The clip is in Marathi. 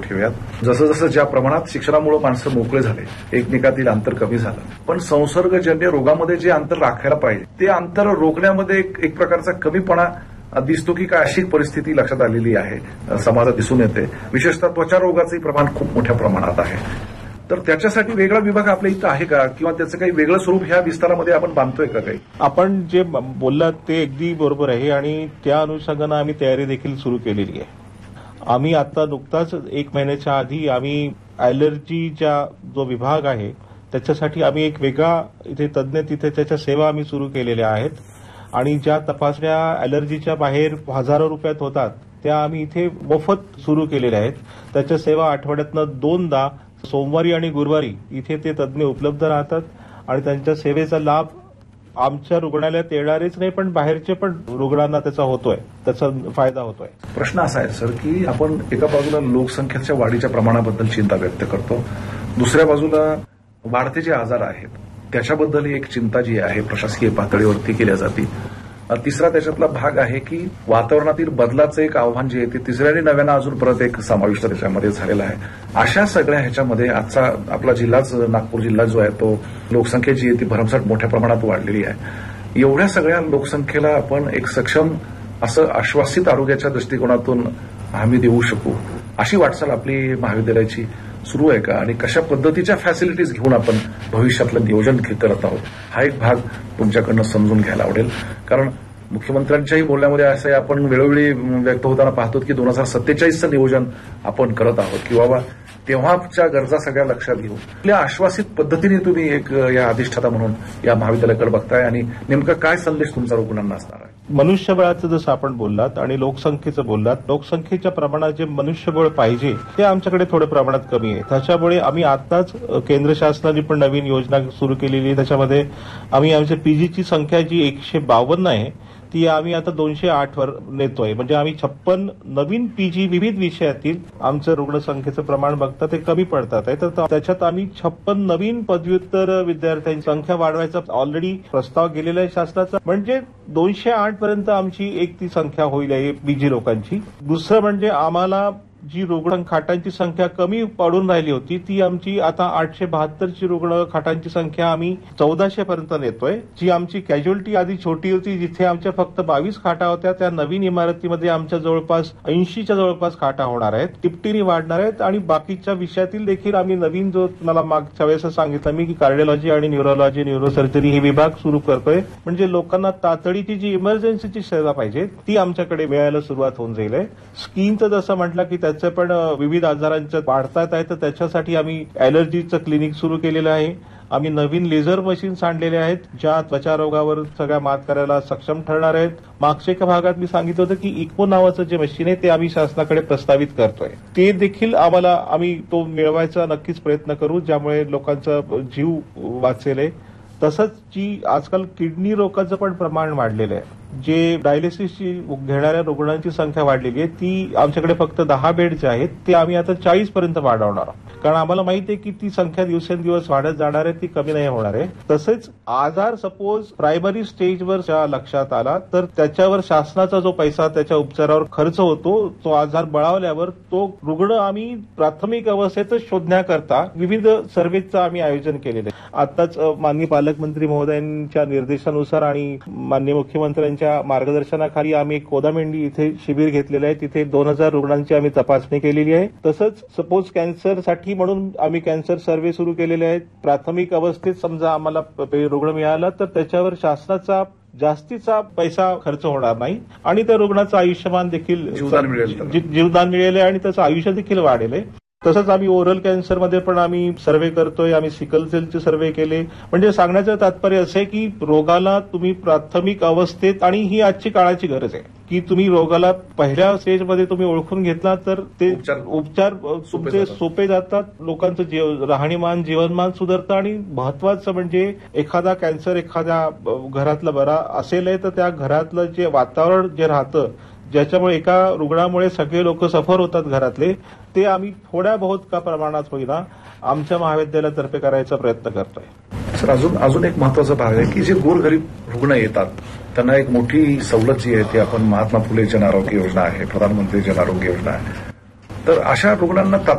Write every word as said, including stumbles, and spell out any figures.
ठेवूयात. जसं जसं ज्या प्रमाणात शिक्षणामुळे माणसं मोकळे झाले, एकमेकातील अंतर कमी झालं, पण संसर्गजन्य रोगामध्ये जे अंतर राखायला पाहिजे ते अंतर रोखण्यामध्ये एक, एक प्रकारचा कमीपणा दिसतो की काय अशी परिस्थिती लक्षात आलेली आहे, समाजात दिसून येते. विशेषतः त्वचा रोगाचंही प्रमाण खूप मोठ्या प्रमाणात आहे. तर त्याच्यासाठी वेगळा विभाग आपल्या इथं आहे का, किंवा त्याचं काही वेगळं स्वरूप ह्या विस्तारामध्ये आपण बांधतोय का काही? आपण जे बोललात ते अगदी बरोबर आहे आणि त्या अनुषंगानं आम्ही तयारी देखील सुरू केलेली आहे. आम्ही आता नुकताच एक महिन्याच्या आधी आम्ही अॅलर्जीचा जो विभाग आहे त्याच्यासाठी आम्ही एक वेगळा इथे तज्ज्ञ तिथे त्याच्या सेवा आम्ही सुरू केलेल्या आहेत आणि ज्या तपासण्या अॅलर्जीच्या बाहेर हजारो रुपयात होतात त्या आम्ही इथे मोफत सुरू केलेल्या आहेत. त्याच्या सेवा आठवड्यातनं दोनदा सोमवारी आणि गुरुवारी इथे ते तज्ज्ञ उपलब्ध राहतात आणि त्यांच्या सेवेचा लाभ आमच्या रुग्णालयात येणारेच नाही पण बाहेरचे पण रुग्णांना त्याचा होतोय, त्याचा फायदा होतोय. प्रश्न असा आहे सर की आपण एका बाजूला लोकसंख्येच्या वाढीच्या प्रमाणाबद्दल चिंता व्यक्त करतो, दुसऱ्या बाजूला वाढते जे आजार आहेत त्याच्याबद्दल एक चिंता जी आहे प्रशासकीय पातळीवरती केल्या जाते. तिसरा त्याच्यातला भाग आहे की वातावरणातील बदलाचं एक आव्हान जे आहे ते तिसऱ्या आणि नव्यानं अजून परत एक समाविष्ट त्याच्यामध्ये झालेला आहे. अशा सगळ्या ह्याच्यामध्ये आजचा आपला जिल्हाच नागपूर जिल्हा जो आहे तो लोकसंख्या जी आहे ती भरमसाठ मोठ्या प्रमाणात वाढलेली आहे. एवढ्या सगळ्या लोकसंख्येला आपण एक सक्षम असं आश्वासित आरोग्याच्या दृष्टिकोनातून हमी देऊ शकू अशी वाटचाल आपली महाविद्यालयाची सुरू आहे का, आणि कशा पद्धतीच्या फॅसिलिटीज घेऊन आपण भविष्यातलं नियोजन करत आहोत हा एक भाग तुमच्याकडनं समजून घ्यायला आवडेल. कारण मुख्यमंत्र्यांच्याही बोलण्यामध्ये असं आपण वेळोवेळी व्यक्त होताना पाहतो की दोन हजार सत्तेचाळीसचं नियोजन आपण करत आहोत की बाबा तेव्हाच्या गरजा सगळ्या लक्षात घेऊन आपल्या आश्वासित पद्धतीने तुम्ही एक या अधिष्ठाता म्हणून या महाविद्यालयाकडे बघताय आणि नेमका काय संदेश तुमचा रुग्णांना असणार आहे? मनुष्यबळाचं जसं आपण बोललात आणि लोकसंख्येचं बोललात, लोकसंख्येच्या प्रमाणात जे मनुष्यबळ पाहिजे ते आमच्याकडे थोड्या प्रमाणात कमी आहे. त्याच्यामुळे आम्ही आताच केंद्र शासनाने पण नवीन योजना सुरू केलेली आहे. त्याच्यामध्ये आम्ही आमच्या पीजीची संख्या जी एकशे बावन्न आहे ती आम्ही आता दोनशे आठ वर नेतोय. म्हणजे आम्ही छप्पन नवीन पीजी विविध विषयातील आमचं रुग्णसंख्येचं प्रमाण बघता ते कमी पडतात आहे. तर त्याच्यात आम्ही छप्पन नवीन पदव्युत्तर विद्यार्थ्यांची संख्या वाढवायचा ऑलरेडी प्रस्ताव गेलेला आहे शासनाचा. म्हणजे दोनशे आठ पर्यंत आमची एक ती संख्या होईल पीजी लोकांची. दुसरं म्हणजे आम्हाला जी रुग्ण खाटांची संख्या कमी पडून राहिली होती ती आमची आता आठशे बहात्तरची रुग्ण खाटांची संख्या आम्ही चौदाशे पर्यंत नेतोय. जी आमची कॅज्युअल्टी आधी छोटी होती जिथे आमच्या फक्त बावीस खाटा होत्या त्या नवीन इमारतीमध्ये आमच्या जवळपास ऐंशीच्या जवळपास खाटा होणार आहेत, तिपटीने वाढणार आहेत. आणि बाकीच्या विषयातील देखील आम्ही नवीन जो मला मागच्या वेळेस सांगितलं मी की कार्डिओलॉजी आणि न्यूरोलॉजी न्यूरोसर्जरी हे विभाग सुरू करतोय. म्हणजे लोकांना तातडीची जी इमर्जन्सीची सेवा पाहिजे ती आमच्याकडे मिळायला सुरुवात होऊन जाईल. स्किनचं जसं म्हटलं की त्याचे पण विविध आजारांच्या वाढतात आहे तर त्याच्यासाठी आम्ही अॅलर्जीचं क्लिनिक सुरू केलेलं आहे. आम्ही नवीन लेझर मशीन्स आणलेले आहेत ज्या त्वचा रोगावर सगळ्या मात करायला सक्षम ठरणार आहेत. मागच्या एका भागात मी सांगितलं होतं की इको नावाचं जे मशीन आहे ते आम्ही शासनाकडे प्रस्तावित करतोय. ते देखील आम्हाला आम्ही तो मिळवायचा नक्कीच प्रयत्न करू ज्यामुळे लोकांचा जीव वाचेल. तसंच जी आजकाल किडनी रोगाचं पण प्रमाण वाढलेलं आहे, जे डायलिसिसची घेणाऱ्या रुग्णांची संख्या वाढलेली आहे ती आमच्याकडे फक्त दहा बेड जे आहेत ते आम्ही आता चाळीस पर्यंत वाढवणार आहोत. कारण आम्हाला माहिती आहे की ती संख्या दिवसेंदिवस वाढत जाणार आहे, ती कमी नाही होणार आहे. तसेच आजार सपोज प्रायमरी स्टेजवर लक्षात आला तर त्याच्यावर शासनाचा जो पैसा त्याच्या उपचारावर खर्च होतो तो आजार बळावल्यावर तो रुग्ण आम्ही प्राथमिक अवस्थेतच शोधण्याकरता विविध सर्व्हेचं आम्ही आयोजन केलेलं आहे. आताच माननीय पालकमंत्री महोदयांच्या निर्देशानुसार आणि माननीय मुख्यमंत्र्यांच्या मार्गदर्शनाखाली आम्ही कोदामेंडी इथे शिबिर घेतलेलं आहे. तिथे दोन हजार रुग्णांची आम्ही तपासणी केलेली आहे. तसंच सपोज कॅन्सरसाठी म्हणून आम्ही कॅन्सर सर्व्हे सुरू केलेले आहेत. प्राथमिक अवस्थेत समजा आम्हाला रुग्ण मिळाला तर त्याच्यावर शासनाचा जास्तीचा पैसा खर्च होणार नाही आणि त्या रुग्णाचं आयुष्यमान देखील जीवदान मिळेल जीवदान मिळेल आणि त्याचं आयुष्य देखील वाढेल. तसंच आम्ही ओरल कॅन्सरमध्ये पण आम्ही सर्व्हे करतोय. आम्ही सिकल सेलचे सर्व्हे केले. म्हणजे सांगण्याचं तात्पर्य असं आहे की रोगाला तुम्ही प्राथमिक अवस्थेत, आणि ही आजची काळाची गरज आहे की तुम्ही रोगाला पहिल्या स्टेजमध्ये तुम्ही ओळखून घेतला तर ते उपचार तुमचे सोपे जातात, लोकांचं राहणीमान जीवनमान सुधारतं. आणि महत्वाचं म्हणजे एखादा कॅन्सर एखाद्या घरातला बरा असेल तर त्या घरातलं जे वातावरण जे राहतं ज्याच्यामुळे एका रुग्णामुळे सगळे लोक सफर होतात घरातले, ते आम्ही थोड्या बहुत का प्रमाणात होईना आमच्या महाविद्यालयातर्फे करायचा प्रयत्न करतोय. सर अजून अजून एक महत्वाचा भाग आहे की जे गोरगरीब रुग्ण येतात त्यांना एक मोठी सवलत जी आहे ती आपण महात्मा फुले जन आरोग्य योजना आहे, प्रधानमंत्री जन आरोग्य योजना आहे. तर अशा रुग्णांना